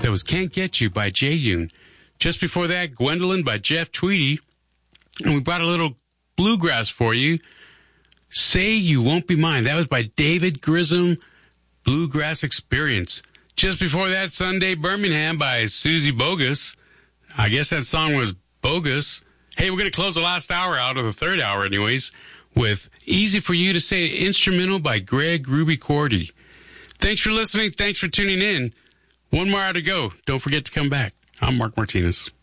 That was Can't Get You by Jay Yoon. Just before that, Gwendolyn by Jeff Tweedy. And we brought a little bluegrass for you. Say You Won't Be Mine. That was by David Grissom, Bluegrass Experience. Just before that, Sunday Birmingham by Susie Bogus. I guess that song was bogus. Hey, we're going to close the last hour out, or the third hour anyways, with Easy for You to Say, instrumental by Greg Ruby Cordy. Thanks for listening. Thanks for tuning in. One more hour to go. Don't forget to come back. I'm Mark Martinez.